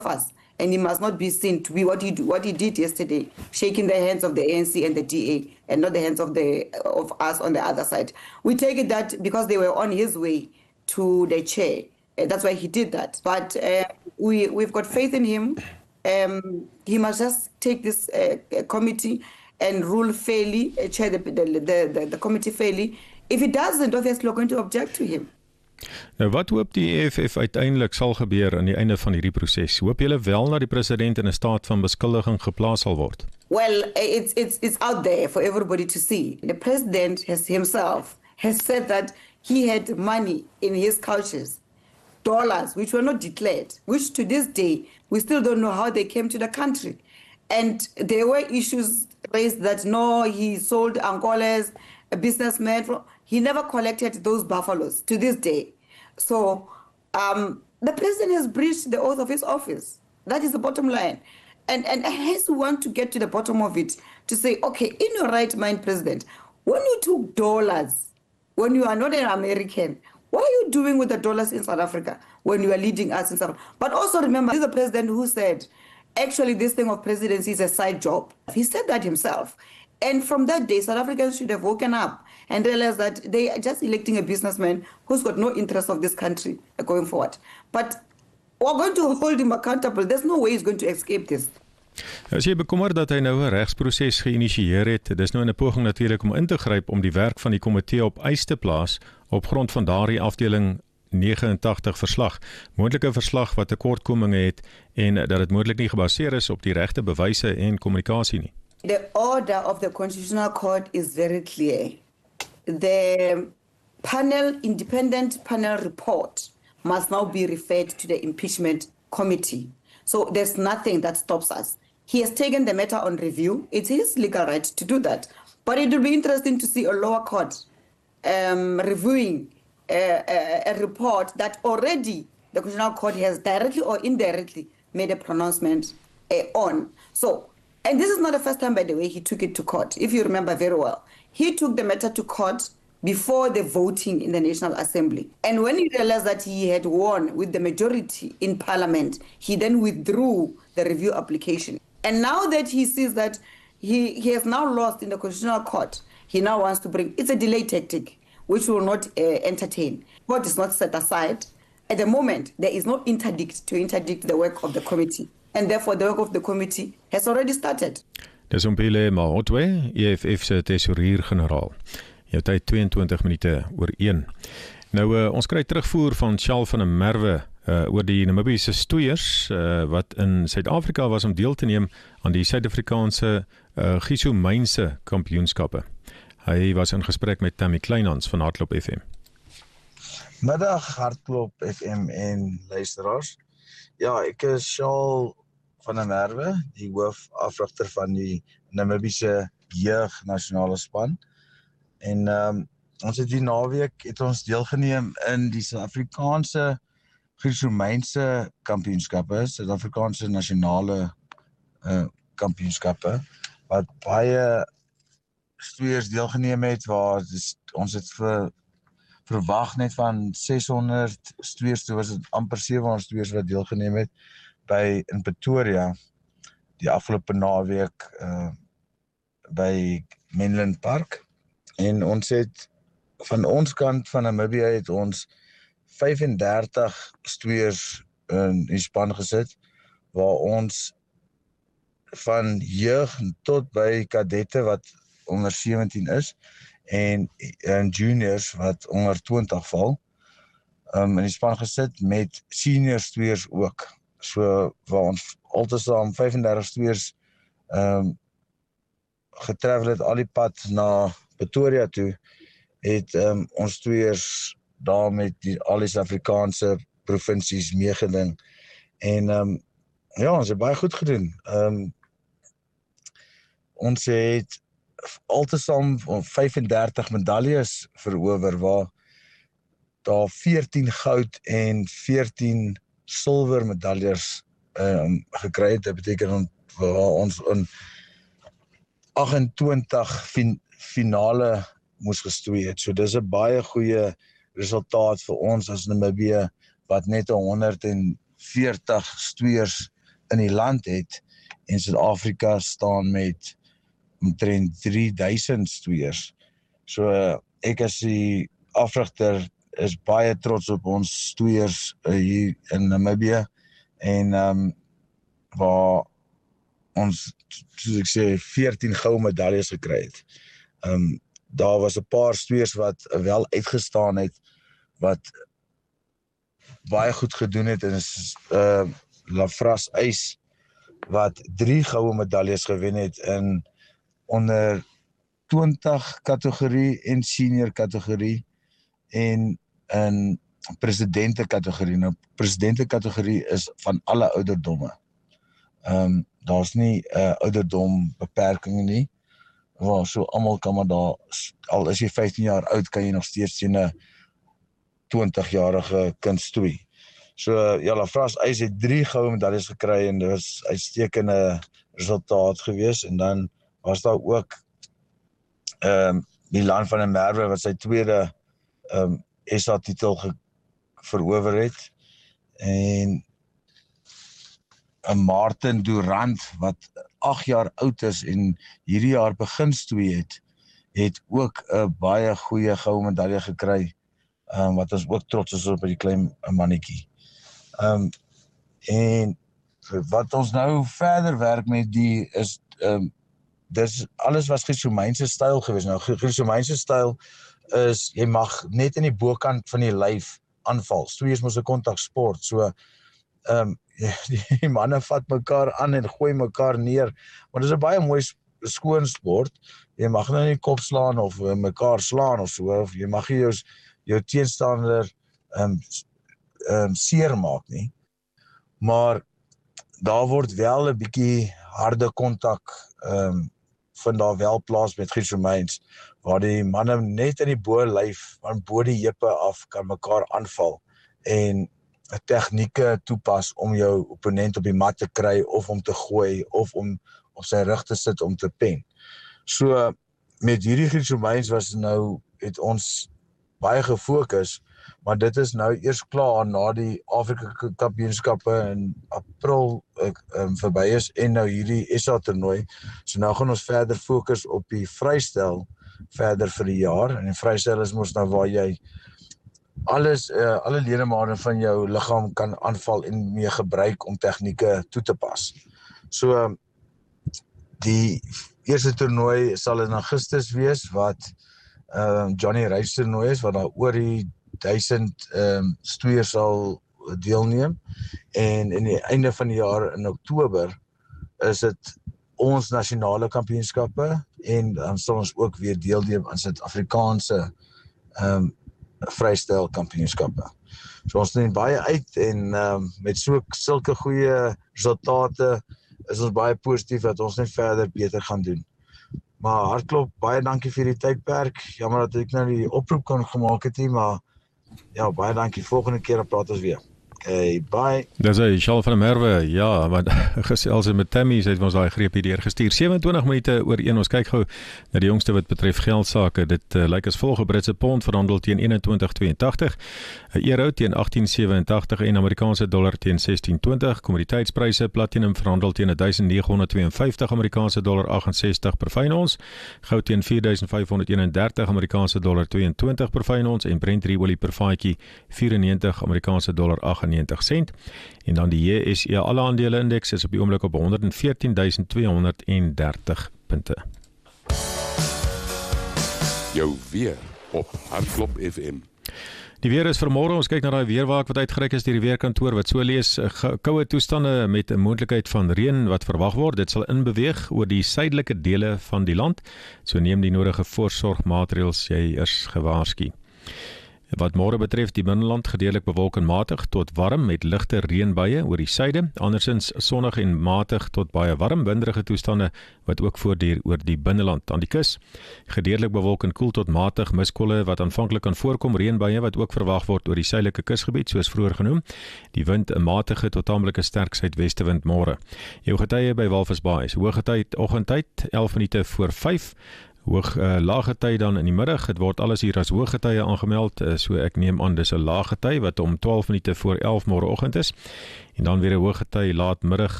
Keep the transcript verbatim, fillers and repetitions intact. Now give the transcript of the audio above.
us. And he must not be seen to be what he do, what he did yesterday, shaking the hands of the A N C and the D A, and not the hands of the of us on the other side. We take it that because they were on his way to the chair, uh, that's why he did that. But uh, we we've got faith in him. Um, he must just take this uh, committee and rule fairly, uh, chair the the, the the the committee fairly. If he doesn't, obviously we're going to object to him. Nou wat hoop die E F F uiteindelik sal gebeur aan die einde van hierdie proses? Hoop julle wel dat die president in 'n staat van beskuldiging geplaas sal word? Well, it's it's it's out there for everybody to see. The president has himself has said that he had money in his couches, dollars which were not declared, which to this day we still don't know how they came to the country. And there were issues raised that no, he sold Angolas, a businessman. From, he never collected those buffaloes to this day. So um, the president has breached the oath of his office. That is the bottom line. And, and hence we want to get to the bottom of it to say, okay, in your right mind, president, when you took dollars, when you are not an American, what are you doing with the dollars in South Africa when you are leading us in South Africa? But also remember, this is the president who said, actually, this thing of presidency is a side job. He said that himself. And from that day, South Africans should have woken up and realized that they are just electing a businessman who's got no interest of this country going forward. But we're going to hold him accountable. There's no way he's going to escape this. As jy bekommer dat hy nou 'n regsproses geïnisieer het, dis nou in 'n poging natuurlik om in te gryp om die werk van die komitee op ys te plaas op grond van daardie afdeling negenentagtig verslag, moontlike verslag wat tekortkominge het en dat dit moontlik nie gebaseer is op die regte bewyse en kommunikasie nie. The order of the Constitutional Court is very clear. The panel, independent panel report must now be referred to the impeachment committee. So there's nothing that stops us. He has taken the matter on review. It's his legal right to do that. But it will be interesting to see a lower court um, reviewing a, a, a report that already the Constitutional Court has directly or indirectly made a pronouncement uh, on. So, and this is not the first time, by the way, he took it to court, if you remember very well. He took the matter to court before the voting in the National Assembly. And when he realized that he had won with the majority in Parliament, he then withdrew the review application. And now that he sees that he, he has now lost in the Constitutional Court, he now wants to bring, it's a delay tactic, which will not uh, entertain. Court is not set aside. At the moment, there is no interdict to interdict the work of the committee. And therefore, the work of the committee has already started. Dis Ompile Mahotwe, E F F se tesourier-generaal. Jou tyd tweeëntwintig minute oor een. Nou uh, ons kry terugvoer van Charles van der Merwe uh, oor die Namibiese stoeiers uh, wat in Suid-Afrika was om deel te neem aan die Suid-Afrikaanse uh, Gisomynse kampioenskappe. Hy was in gesprek met Tammy Kleinhans van Hardloop F M. Middag Hardloop F M en luisteraars. Ja, ek is Charles van der Merwe, die hoofafrigter van die Namibiese jeug nasionale span. En um, ons het die naweek het ons deelgeneem in die Suid-Afrikaanse Gisomynse kampioenskappe, Suid-Afrikaanse nasionale uh, kampioenskappe, wat baie stoeiers deelgeneem het, waar dus, ons het vir, verwag net van ses honderd stoeiers, toe was het amper sewe honderd stoeiers wat deelgeneem het, by in Pretoria, die afgelope naweek uh, by Menlyn Park. En ons het, van ons kant van Namibia het ons vyfendertig stoeiers in die span gesit, waar ons van jeug tot by kadette wat onder sewentien is, en, en juniors wat onder twintig val, um, in die span gesit met senior stoeiers ook. So waar ons altesaam vyfendertig stoeiers um, getravel het al die pad na Pretoria toe, het um, ons stoeiers daar met die, al die Suid-Afrikaanse provinsies meegeding. En um, ja, ons het baie goed gedoen. Um, ons het altesaam vyfendertig medaljes verower, waar daar veertien goud en veertien silwer medaljes um, gekry het. Dit beteken waar ons in agentwintig fin, finale moes gestoei het. So dis 'n baie goeie resultaat vir ons as Namibië, wat net honderd veertig stoeiers in die land het, en Suid-Afrika staan met omtrent drie duisend stoeiers. So ek as die afrigter is baie trots op ons stoeiers uh, hier in Namibië, en um, waar ons, soos ek sê, veertien goue medaljes gekry het. Um, daar was 'n paar stoeiers wat wel uitgestaan het, wat baie goed gedoen het, en is uh, Lafras Eis, wat drie goue medaljes gewen het in onder twintig kategorie en senior kategorie en in presidente kategorie. Nou, presidente kategorie is van alle ouderdomme. Um, daar's nie uh, ouderdom beperkings nie. Well, so almal kan maar daar, al is jy vyftien jaar oud, kan jy nog steeds teen 'n twintig-jarige kind stoei. So ja, Lafras Eis het drie goue medaljes gekry, en dit was uitstekende resultaat gewees. En dan was daar ook um, Milan van der Merwe, wat sy tweede um, S A titel verower het, en Martin Durant, wat agt jaar oud is en hierdie jaar begin stoei het, het ook 'n baie goeie goue medalje gekry, um, wat ons ook trots is op die klein mannetjie. Um, en wat ons nou verder werk met die is, um, dis alles was Griesomeinse styl gewees. Nou, Griesomeinse styl is, jy mag net in die bokant van die lyf aanval. Stoei is mos 'n kontaksport, so um, die manne vat mekaar aan en gooi mekaar neer, maar dit is 'n baie mooi skoon sport. Jy mag nou nie kop slaan of uh, mekaar slaan of so, of jy mag nie jou, jou teenstander um, um, seer maak nie, maar daar word wel 'n bietjie harde kontak um, vind daar wel plaas met Griesomeins, waar die manne net in die bo lyf, van bo die heupe af kan mekaar aanval en tegnieke toepas om jou opponent op die mat te kry, of om te gooi, of om op sy rug te sit om te pen. So met hierdie Griesomeins was nou, het ons baie gefokus, maar dit is nou eers klaar na die Afrika Kampioenskappe in April um, verby is, en nou hierdie S A toernooi. So nou gaan ons verder fokus op die vrystel verder vir die jaar, en die vrystel is mos nou waar jy alles, uh, alle ledemate van jou liggaam kan aanval en mee gebruik om tegnieke toe te pas. So die eerste toernooi sal in Augustus wees, wat uh, Johnny Reis toernooi is, wat daar oor die duisend um, stoeiers sal deelneem, en in die einde van die jaar in Oktober is dit ons nasionale kampioenskappe, en dan sal ons ook weer deelneem aan Suid-Afrikaanse um, vrystel kampioenskappe. So ons neem baie uit, en um, met so sulke goeie resultate is ons baie positief dat ons net verder beter gaan doen. Maar hardklop, baie dankie vir die tydperk. Jammer dat ek nou die oproep kon gemaak het nie, maar ja, baie dankie. Volgende keer dan praat ons weer. Okay, bye. Dis hy, Charles van der Merwe, ja, wat gesels met Tammy, sy het ons daai greep hier deurgestuur. sewe-en-twintig minute oor een, ons kyk gou na die jongste wat betref geldsake. Dit uh, lyk as volg: 'n Britse pond verhandel teen eenentwintig tweeëntagtig, 'n euro teen agttien sewenentagtig en Amerikaanse dollar teen sestien twintig. Kommoditeitspryse: platinum verhandel teen duisend nege honderd twee en vyftig Amerikaanse dollar agt en sestig per fyn ons, goud teen vier duisend vyf honderd een en dertig Amerikaanse dollar twee en twintig per fyn ons, en Brent olie per vaatjie vyf en negentig Amerikaanse dollar agt en negentig sent. En dan die J S E alle aandele indeks is op die oomblik op honderd en veertien duisend twee honderd en dertig punte. Jou weer op Hardklop F M. Die weer is vanmôre, ons kyk na daai weerwaak wat uitgereik is deur die weerkantoor, wat so lees: koue toestande met 'n moontlikheid van reën wat verwag word. Dit sal inbeweeg oor die suidelike dele van die land, so neem die nodige voorsorgmaatreëls jy eers gewaarsku. Wat môre betref, die binneland gedeeltelik bewolk en matig tot warm met ligte reënbuie oor die suide, andersins sonnig en matig tot baie warm, winderige toestande wat ook voortduur oor die binneland. Aan die kus, gedeeltelik bewolk en koel tot matig, miskolle wat aanvanklik kan voorkom, reënbuie wat ook verwag word oor die suidelike kusgebied, soos vroeër genoem. Die wind 'n matige tot tamelike sterk suidwestewind môre. Jou getye by Walvisbaai is hoëgetyd oggendtyd elf minute voor vyf. Hoog uh, laaggetye dan in die middag, dit word alles hier as hooggetye aangemeld, uh, so ek neem aan dis 'n laaggetye wat om twaalf minute voor elf môreoggend is, en dan weer 'n hooggetye laat middag